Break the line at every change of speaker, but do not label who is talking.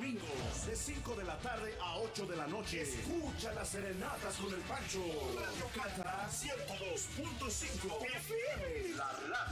domingos, de 5 de la tarde a 8 de la noche. Escucha las serenatas con el Pancho. Radio Catra 102.5 FM. La radio